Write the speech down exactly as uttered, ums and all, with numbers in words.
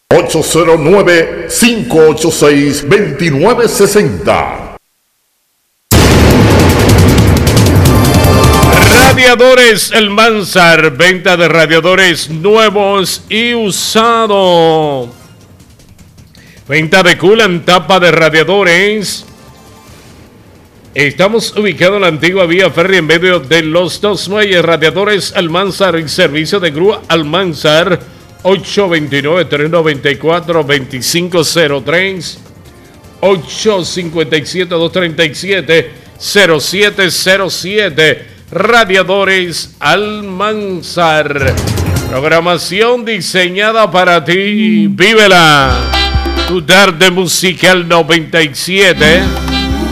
ocho cero nueve, cinco ocho seis, dos nueve seis cero. Radiadores Almanzar, venta de radiadores nuevos y usados. Venta de coolant, tapa de radiadores. Estamos ubicados en la antigua vía ferry en medio de los dos muelles. Radiadores Almanzar y servicio de grúa Almanzar. ocho dos nueve, tres nueve cuatro, dos cinco cero tres. ocho cinco siete, dos tres siete, cero siete cero siete. Radiadores Almanzar. Programación diseñada para ti. Vívela. Tu tarde musical noventa y siete.